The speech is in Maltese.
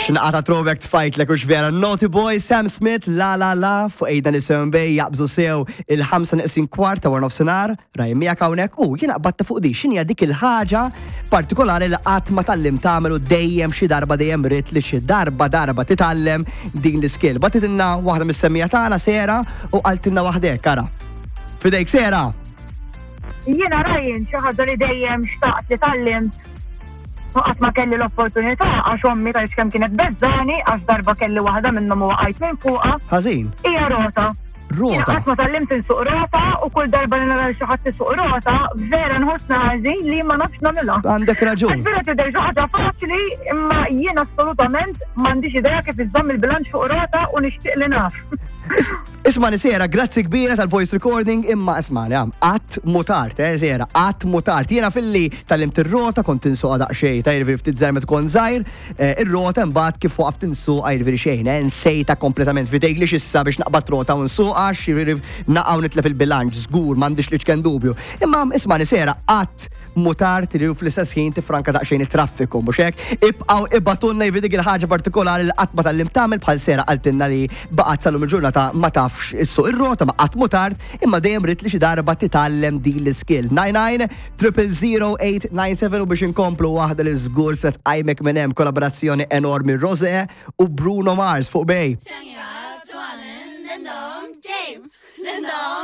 X'naqata throwback tfajtlek u xvera Naughty Boy, Sam Smith, la, fuq ejda nisim bej jaqbżu sew il-5:15 ta' warnof senar, rajmija kawnek u jina qbatta fuq di xinja dik il-ħaġa partikolari li qatt ma tallim tagħmel u dejjem xi darba dejjem rid li xi darba titallem din l-iskill. Batitilna waħda mis-semmija tagħna Sera u qaltilna waħdek kara. Fidejk Sera. Jiena rajin xi ħaġa li dejjem xtaqt li tallimt. Qatt ma kelli l-opportunità għax ommi tgħid kemm kienet beżżani għax darba kelli waħda minnhom u waqgħet minn fuqha. Ħażin. Hija rota. Rota. Qatt ma tallimt insuq rota u kull darba li nara xi ħadd isuq rota, vera nħossna ħażin li ma nafx nagħmilha. Għandek raġun. Vera tidher xi ħaġa faċli imma jien assolutament m'għandix idea kif iżomm il-bilanċ fuq rota u nixtieq li naf. Ismani Sera, grazzi kbira tal-voice recording imma ismani qatt mutart, Sera, qatt mutart. Jiena filli tal-limt ir-rota kont insuq daqsxejn ta' jirviri ftit żgħar meta tkun żgħir, ir-rota mbagħad kif waqft insuq jirviri xejn, nsejta kompletament fidejk li x'issa biex naqbad rota u nsuq għax jirviri naqgħu nitlef il-bilanċ żgur m'għandix li ċken dubju. Imma ismani Sera, qatt mutart li fl-istess ħin tifranka daqsxejn it-traffiku mhux hekk, ibqgħu ibatunna jirviri dik il-ħaġa partikolari li qatt ma tallim tagħmel bħal Sera qaltilna li baqgħet sal-lum il-ġurnata ma tafx issuq ir-rota ma qatt mutart imma dejjem rid li xi darba titgħallem din l-iskill. 99-000-897 u biex inkomplu waħda li żgur se tqajmek minn hemm kollaborazzjoni enormi Rosé u Bruno Mars fuq bej.